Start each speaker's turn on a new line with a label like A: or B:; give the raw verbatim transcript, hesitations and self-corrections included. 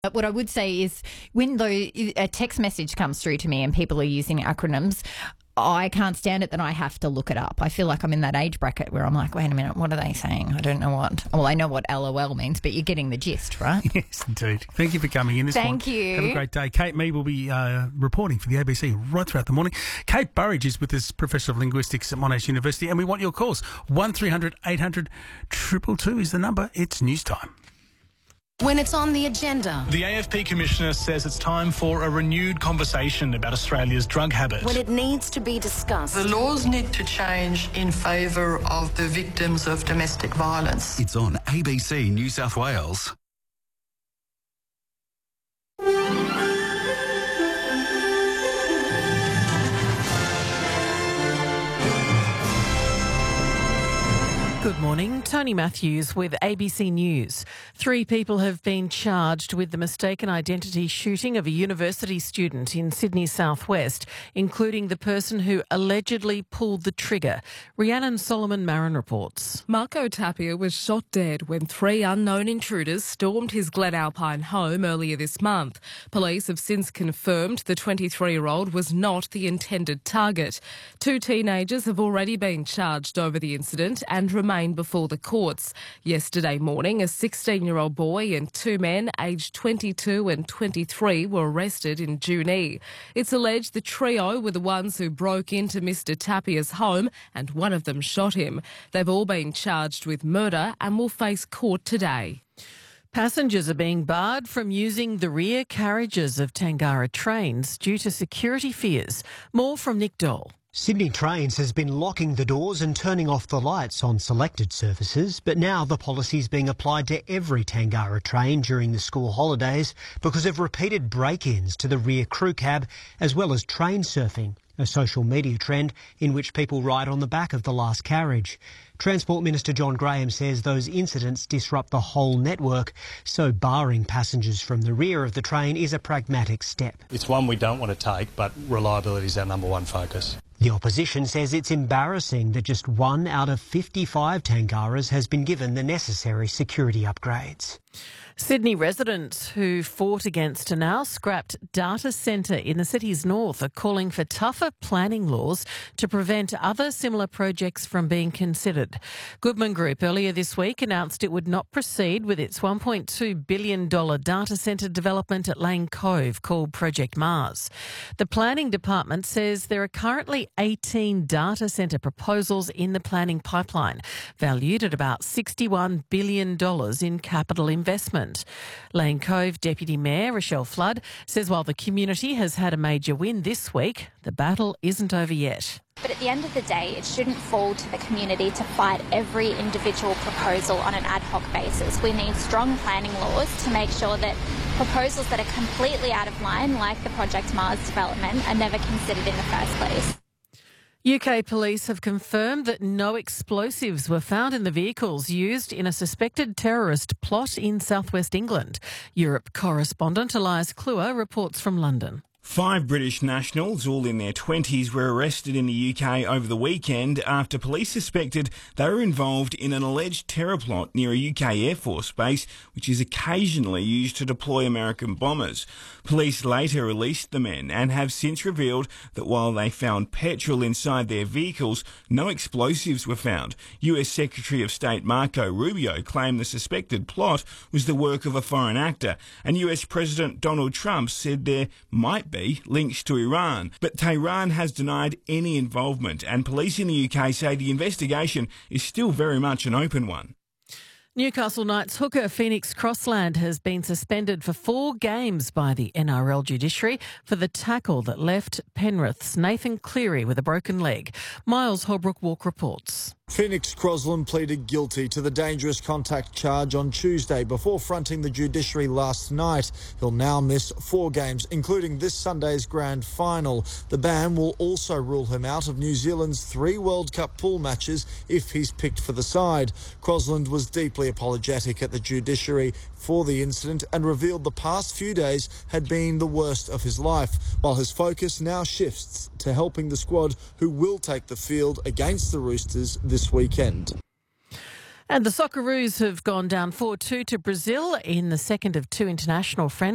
A: But what I would say is when the, a text message comes through to me and people are using acronyms, I can't stand it, then I have to look it up. I feel like I'm in that age bracket where I'm like, wait a minute, what are they saying? I don't know what. Well, I know what LOL means, but you're getting the gist, right?
B: Yes, indeed. Thank you for coming in this morning.
A: Thank you.
B: Have a great day. Kate Mee will be uh, reporting for the A B C right throughout the morning. Kate Burridge is with us, Professor of Linguistics at Monash University, and we want your calls. one three hundred eight hundred two two two is the number. It's news time.
C: When it's on the agenda.
D: The A F P Commissioner says it's time for a renewed conversation about Australia's drug habit.
C: When it needs to be discussed.
E: The laws need to change in favour of the victims of domestic violence.
F: It's on A B C New South Wales.
G: Good morning, Tony Matthews with A B C News. Three people have been charged with the mistaken identity shooting of a university student in Sydney southwest, including the person who allegedly pulled the trigger. Rhiannon Solomon Marin reports.
H: Marco Tapia was shot dead when three unknown intruders stormed his Glen Alpine home earlier this month. Police have since confirmed the twenty-three-year-old was not the intended target. Two teenagers have already been charged over the incident and remain before the courts. Yesterday morning, a sixteen-year-old boy and two men aged twenty-two and twenty-three were arrested in Junee. It's alleged the trio were the ones who broke into Mister Tapia's home and one of them shot him. They've all been charged with murder and will face court today.
G: Passengers are being barred from using the rear carriages of Tangara trains due to security fears. More from Nick Dole.
I: Sydney Trains has been locking the doors and turning off the lights on selected services, but now the policy is being applied to every Tangara train during the school holidays because of repeated break-ins to the rear crew cab, as well as train surfing, a social media trend in which people ride on the back of the last carriage. Transport Minister John Graham says those incidents disrupt the whole network, so barring passengers from the rear of the train is a pragmatic step.
J: It's one we don't want to take, but reliability is our number one focus.
I: The opposition says it's embarrassing that just one out of fifty-five Tangaras has been given the necessary security upgrades.
G: Sydney residents who fought against a now scrapped data centre in the city's north are calling for tougher planning laws to prevent other similar projects from being considered. Goodman Group earlier this week announced it would not proceed with its one point two billion dollars data centre development at Lane Cove called Project Mars. The planning department says there are currently eighteen data centre proposals in the planning pipeline, valued at about sixty-one billion dollars in capital investment. Lane Cove Deputy Mayor Rochelle Flood says while the community has had a major win this week, the battle isn't over yet.
K: But at the end of the day, it shouldn't fall to the community to fight every individual proposal on an ad hoc basis. We need strong planning laws to make sure that proposals that are completely out of line, like the Project Mars development, are never considered in the first place.
G: U K police have confirmed that no explosives were found in the vehicles used in a suspected terrorist plot in southwest England. Europe correspondent Elias Kluwer reports from London.
L: Five British nationals, all in their twenties, were arrested in the U K over the weekend after police suspected they were involved in an alleged terror plot near a U K Air Force base, which is occasionally used to deploy American bombers. Police later released the men and have since revealed that while they found petrol inside their vehicles, no explosives were found. U S Secretary of State Marco Rubio claimed the suspected plot was the work of a foreign actor, and U S President Donald Trump said there might be links to Iran. But Tehran has denied any involvement, and police in the U K say the investigation is still very much an open one.
G: Newcastle Knights hooker Phoenix Crossland has been suspended for four games by the N R L judiciary for the tackle that left Penrith's Nathan Cleary with a broken leg. Miles Holbrook-Walk reports.
M: Phoenix Crossland pleaded guilty to the dangerous contact charge on Tuesday before fronting the judiciary last night. He'll now miss four games, including this Sunday's grand final. The ban will also rule him out of New Zealand's three World Cup pool matches if he's picked for the side. Crossland was deeply apologetic at the judiciary for the incident and revealed the past few days had been the worst of his life, while his focus now shifts to helping the squad who will take the field against the Roosters this weekend.
G: And the Socceroos have gone down four two to Brazil in the second of two international friendlies.